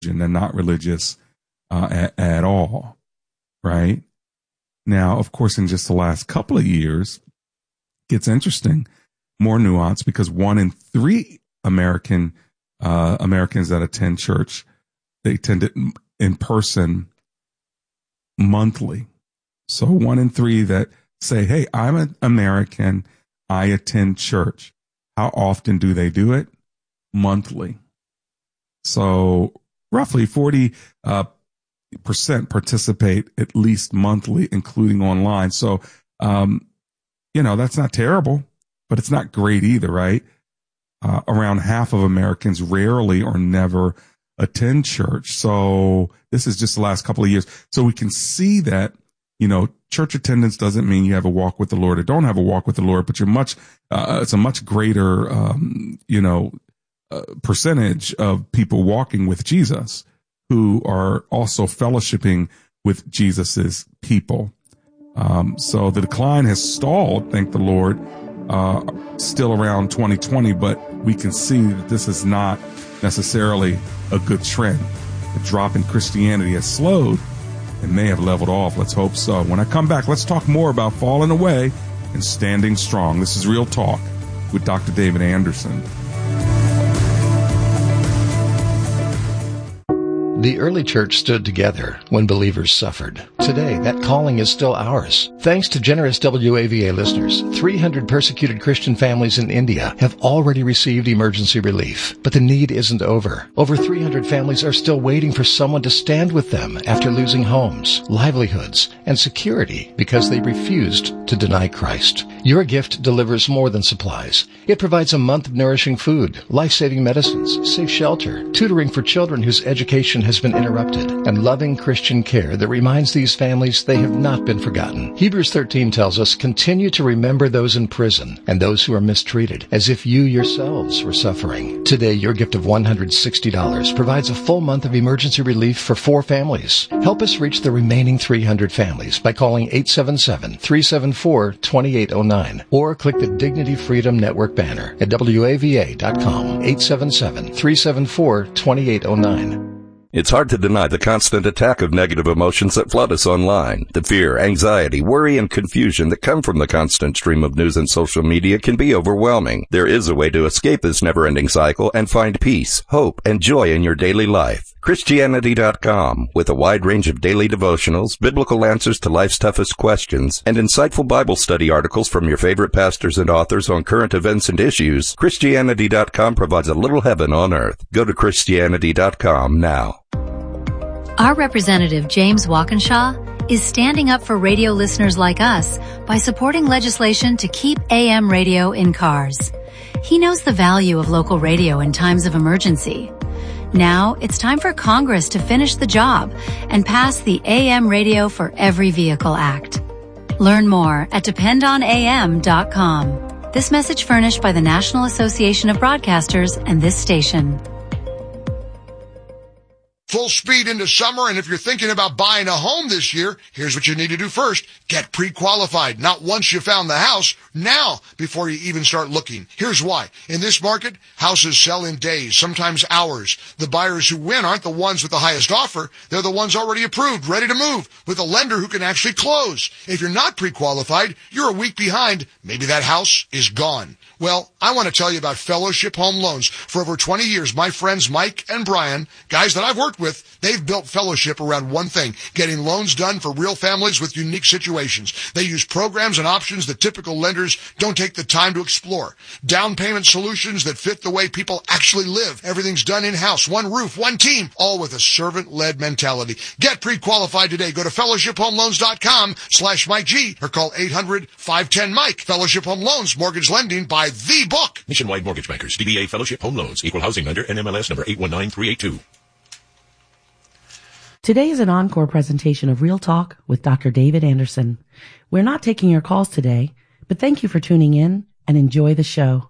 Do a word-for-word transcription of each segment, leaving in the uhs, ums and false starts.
they're not religious uh, at, at all, right? Now, of course, in just the last couple of years, it gets interesting, more nuance, because one in three American uh, Americans that attend church, they attend it in person monthly. So one in three that say, hey, I'm an American, I attend church. How often do they do it? Monthly. So roughly forty uh, percent participate at least monthly, including online. So, um, you know, that's not terrible, but it's not great either, right? Uh, around half of Americans rarely or never attend church. So this is just the last couple of years. So we can see that, you know, church attendance doesn't mean you have a walk with the Lord or don't have a walk with the Lord, but you're much, uh, it's a much greater, um, you know, uh, percentage of people walking with Jesus who are also fellowshipping with Jesus's people. Um, so the decline has stalled, thank the Lord, uh, still around twenty twenty, but we can see that this is not necessarily a good trend. The drop in Christianity has slowed and may have leveled off. Let's hope so. When I come back, let's talk more about falling away and standing strong. This is Real Talk with Doctor David Anderson. The early church stood together when believers suffered. Today, that calling is still ours. Thanks to generous W A V A listeners, three hundred persecuted Christian families in India have already received emergency relief. But the need isn't over. Over three hundred families are still waiting for someone to stand with them after losing homes, livelihoods, and security because they refused to deny Christ. Your gift delivers more than supplies. It provides a month of nourishing food, life-saving medicines, safe shelter, tutoring for children whose education has been interrupted, and loving Christian care that reminds these families they have not been forgotten. Hebrews thirteen tells us, continue to remember those in prison and those who are mistreated, as if you yourselves were suffering. Today, your gift of one hundred sixty dollars provides a full month of emergency relief for four families. Help us reach the remaining three hundred families by calling eight seven seven, three seven four, two eight zero nine or click the Dignity Freedom Network banner at W A V A dot com, eight seven seven, three seven four, two eight zero nine. It's hard to deny the constant attack of negative emotions that flood us online. The fear, anxiety, worry, and confusion that come from the constant stream of news and social media can be overwhelming. There is a way to escape this never-ending cycle and find peace, hope, and joy in your daily life. Christianity dot com, with a wide range of daily devotionals, biblical answers to life's toughest questions, and insightful Bible study articles from your favorite pastors and authors on current events and issues, Christianity dot com provides a little heaven on earth. Go to Christianity dot com now. Our representative, James Walkinshaw, is standing up for radio listeners like us by supporting legislation to keep A M radio in cars. He knows the value of local radio in times of emergency. Now it's time for Congress to finish the job and pass the A M Radio for Every Vehicle Act. Learn more at depend on A M dot com. This message furnished by the National Association of Broadcasters and this station. Full speed into summer, and if you're thinking about buying a home this year, here's what you need to do first. Get pre-qualified. Not once you found the house, now, before you even start looking. Here's why. In this market, houses sell in days, sometimes hours. The buyers who win aren't the ones with the highest offer. They're the ones already approved, ready to move, with a lender who can actually close. If you're not pre-qualified, you're a week behind. Maybe that house is gone. Well, I want to tell you about Fellowship Home Loans. For over twenty years, my friends Mike and Brian, guys that I've worked with, they've built Fellowship around one thing, getting loans done for real families with unique situations. They use programs and options that typical lenders don't take the time to explore. Down payment solutions that fit the way people actually live. Everything's done in-house, one roof, one team, all with a servant-led mentality. Get pre-qualified today. Go to fellowship home loans dot com slash Mike G or call eight hundred, five one zero, Mike. Fellowship Home Loans, mortgage lending by the book. Nationwide Mortgage Bankers, D B A Fellowship Home Loans, Equal Housing Lender, N M L S number eight one nine three eight two. Today is an encore presentation of Real Talk with Doctor David Anderson. We're not taking your calls today, but thank you for tuning in and enjoy the show.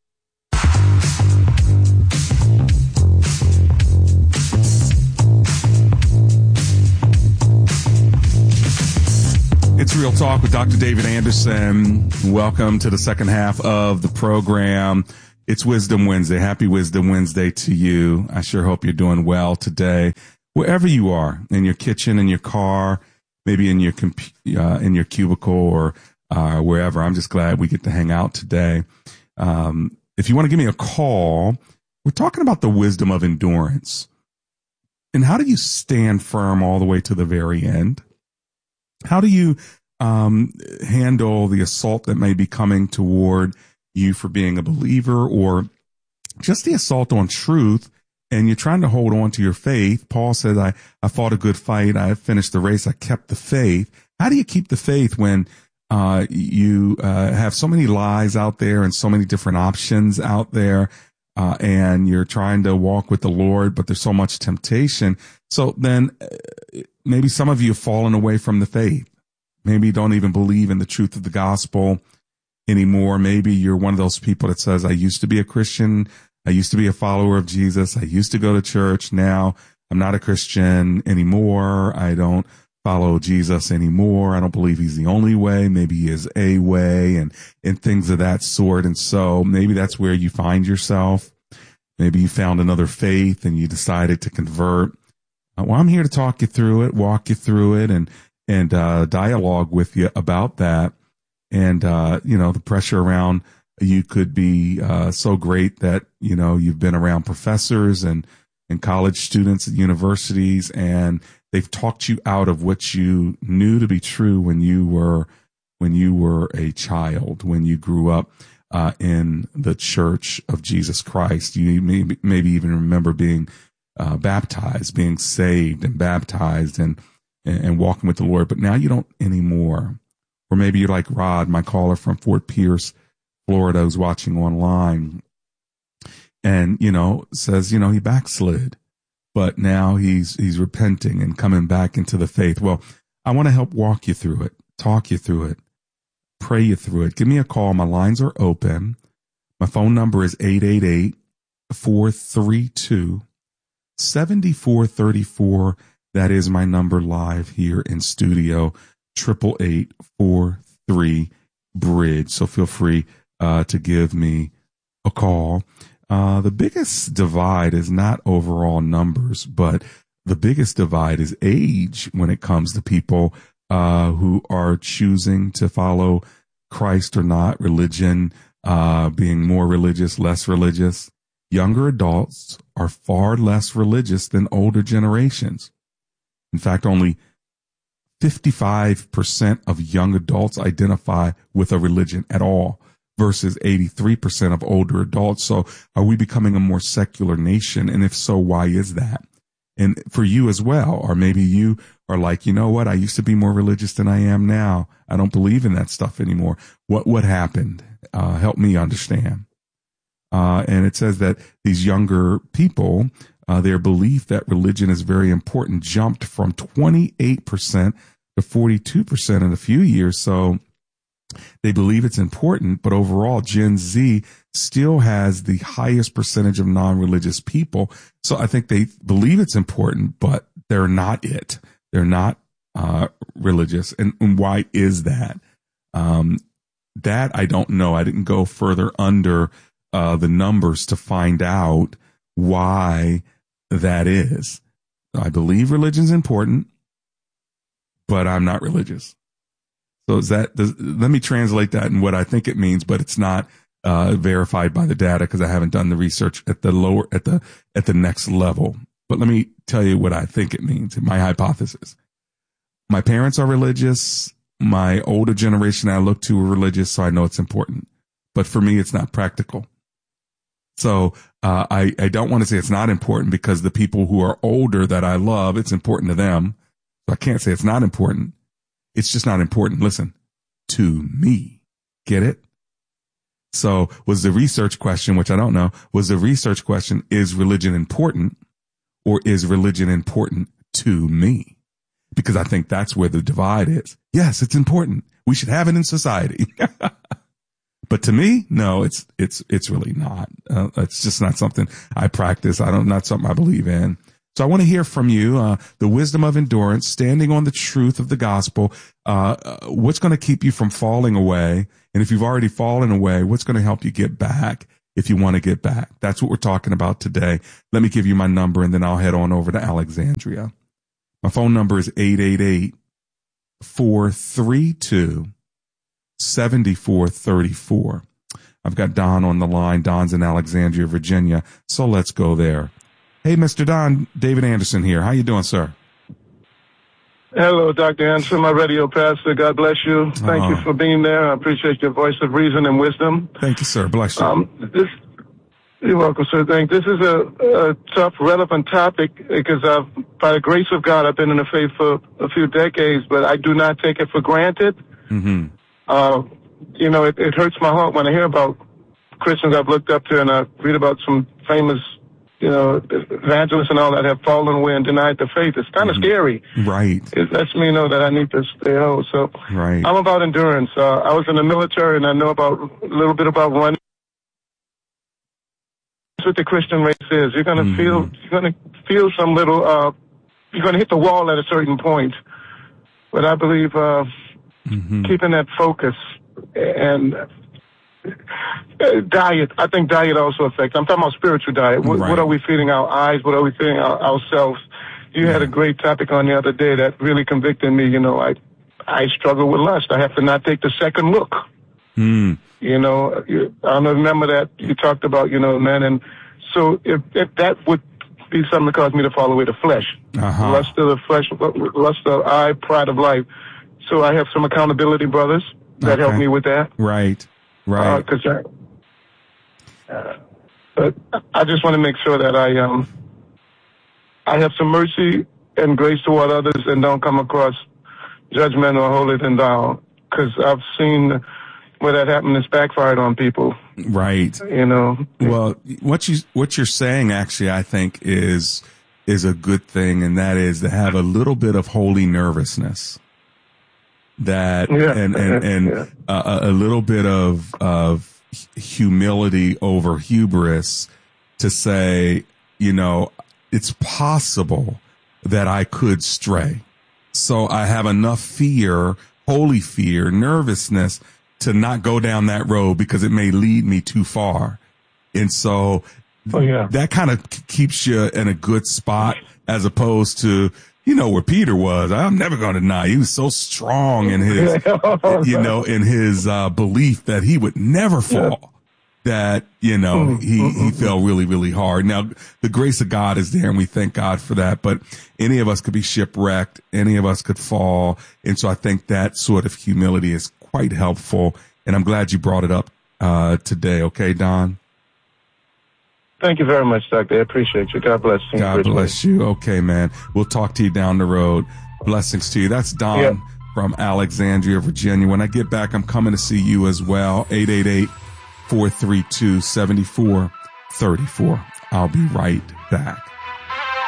It's Real Talk with Doctor David Anderson. Welcome to the second half of the program. It's Wisdom Wednesday. Happy Wisdom Wednesday to you. I sure hope you're doing well today. Wherever you are, in your kitchen, in your car, maybe in your comp- uh, in your cubicle or uh, wherever. I'm just glad we get to hang out today. Um, if you want to give me a call, we're talking about the wisdom of endurance. And how do you stand firm all the way to the very end? How do you um, handle the assault that may be coming toward you for being a believer, or just the assault on truth, and you're trying to hold on to your faith? Paul says, I, I fought a good fight. I finished the race. I kept the faith. How do you keep the faith when uh, you uh, have so many lies out there and so many different options out there, uh, and you're trying to walk with the Lord, but there's so much temptation? So then uh, maybe some of you have fallen away from the faith. Maybe you don't even believe in the truth of the gospel anymore. Maybe you're one of those people that says, I used to be a Christian. I used to be a follower of Jesus. I used to go to church. Now I'm not a Christian anymore. I don't follow Jesus anymore. I don't believe he's the only way. Maybe he is a way, and, and things of that sort. And so maybe that's where you find yourself. Maybe you found another faith and you decided to convert. Uh, well, I'm here to talk you through it, walk you through it, and, and, uh, dialogue with you about that. And, uh, you know, the pressure around you could be, uh, so great that, you know, you've been around professors and, and college students at universities, and they've talked you out of what you knew to be true when you were, when you were a child, when you grew up, uh, in the Church of Jesus Christ. You maybe, maybe even remember being, uh, baptized, being saved and baptized and, and, and walking with the Lord, but now you don't anymore. Or maybe you're like Rod, my caller from Fort Pierce, Florida, who's watching online, and, you know, says, you know, he backslid, but now he's, he's repenting and coming back into the faith. Well, I want to help walk you through it, talk you through it, pray you through it. Give me a call. My lines are open. My phone number is eight eight eight, four three two, seven four three four. That is my number live here in studio. Triple eight four three bridge. So feel free uh, to give me a call. Uh, the biggest divide is not overall numbers, but the biggest divide is age when it comes to people uh, who are choosing to follow Christ or not, religion, uh, being more religious, less religious. Younger adults are far less religious than older generations. In fact, only fifty-five percent of young adults identify with a religion at all versus eighty-three percent of older adults. So are we becoming a more secular nation? And if so, why is that? And for you as well, or maybe you are like, you know what? I used to be more religious than I am now. I don't believe in that stuff anymore. What, what happened? Uh, help me understand. Uh, and it says that these younger people, Uh, their belief that religion is very important jumped from twenty-eight percent to forty-two percent in a few years. So they believe it's important, but overall Gen Z still has the highest percentage of non-religious people. So I think they believe it's important, but they're not it. They're not uh, religious. And, and why is that? Um, that I don't know. I didn't go further under uh, the numbers to find out why that is. I believe religion's important, but I'm not religious. So is that, does, let me translate that in what I think it means, but it's not uh, verified by the data because I haven't done the research at the lower, at the, at the next level. But let me tell you what I think it means, my hypothesis. My parents are religious. My older generation I look to are religious, so I know it's important. But for me, it's not practical. So uh, I, I don't want to say it's not important because the people who are older that I love, it's important to them. So I can't say it's not important. It's just not important. Listen, to me. Get it? So was the research question, which I don't know, was the research question, is religion important or is religion important to me? Because I think that's where the divide is. Yes, it's important. We should have it in society. But to me, no, it's, it's, it's really not. Uh, it's just not something I practice. I don't, not something I believe in. So I want to hear from you, uh, the wisdom of endurance, standing on the truth of the gospel. Uh, uh what's going to keep you from falling away? And if you've already fallen away, what's going to help you get back if you want to get back. That's what we're talking about today. Let me give you my number and then I'll head on over to Alexandria. My phone number is eight eight eight, four three two, seven four three four. I've got Don on the line. Don's in Alexandria, Virginia. So let's go there. Hey, Mister Don, David Anderson here. How you doing, sir? Hello, Doctor Anderson, my radio pastor. God bless you. Thank uh, you for being there. I appreciate your voice of reason and wisdom. Thank you, sir. Bless you. Um, this, you're welcome, sir. Thank. This is a, a tough, relevant topic because I've, by the grace of God, I've been in the faith for a few decades, but I do not take it for granted. Mm-hmm. Uh, you know, it, it hurts my heart when I hear about Christians I've looked up to and I read about some famous, you know, evangelists and all that have fallen away and denied the faith. It's kind of mm-hmm. scary. Right. It lets me know that I need to stay home. So right. I'm about endurance. Uh, I was in the military and I know about a little bit about running. That's what the Christian race is. You're going to mm-hmm. feel, you're going to feel some little, uh, you're going to hit the wall at a certain point. But I believe, uh, mm-hmm. keeping that focus and Uh, diet, I think diet also affects. I'm talking about spiritual diet. What, right. what are we feeding our eyes? What are we feeding our, ourselves? You yeah. had a great topic on the other day that really convicted me. You know, I I struggle with lust. I have to not take the second look. Mm. You know, you, I don't remember that you talked about, you know, man. And so if, if that would be something that caused me to fall away the flesh, uh-huh. lust of the flesh, lust of the eye, pride of life. So I have some accountability brothers that okay. help me with that. Right. Right. Uh, cause I, uh, but I just want to make sure that I, um, I have some mercy and grace toward others and don't come across judgmental or holier than thou. Cause I've seen where that happened, it's backfired on people. Right. You know. Well, what you, what you're saying actually, I think is, is a good thing. And that is to have a little bit of holy nervousness. That yeah. and and and yeah. uh, a little bit of of humility over hubris to say, you know, it's possible that I could stray. So I have enough fear, holy fear, nervousness to not go down that road because it may lead me too far. And so oh, yeah. that kind of keeps you in a good spot as opposed to, you know, where Peter was. I'm never going to deny. He was so strong in his, you know, in his uh, belief that he would never fall. That, you know, he, he fell really, really hard. Now, the grace of God is there and we thank God for that. But any of us could be shipwrecked. Any of us could fall. And so I think that sort of humility is quite helpful. And I'm glad you brought it up uh, today. Okay, Don? Thank you very much, Doctor. I appreciate you. God bless you. God bless you. Okay, man. We'll talk to you down the road. Blessings to you. That's Don yep. from Alexandria, Virginia. When I get back, I'm coming to see you as well. eight eight eight, four three two, seven four three four. I'll be right back.